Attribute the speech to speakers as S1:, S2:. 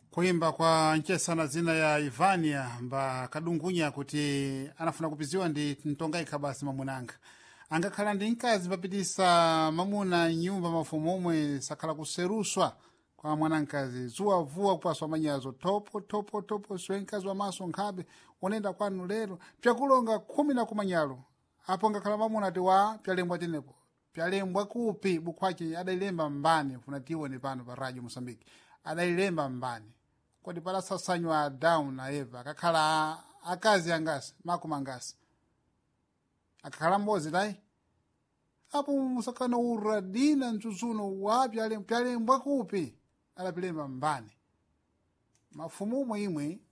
S1: kuimba kwa nkesana zina ya Ivania mba kadungunya kuti anafuna kupiziwa ndi ntongaika basi mamunanga angakhala ndi mkazi papitisa mamuna nyumba mafumu omwe sakhala kuseruswa kwa mwanamkazi zuwa vuwa kupaswa manyazo topo siwe mkazi wa maso nkhabe unenda kwanu lero pyakulonga 10 na kumanyalo apo ngakhala mamuna ati wa pyalembwa tenepo pyalembwa kupi bukhwachi adailemba mbani funa tione pano pa Radio Mosambiki adailemba mbani kodi pala sasanywa Adamu na Eva akakhala akazi angasi makumi angasi akakhala mbozi dai apo musakana uradina ntuzuno wapya pyalembwa kupi adapilemba mbani mafumu imwe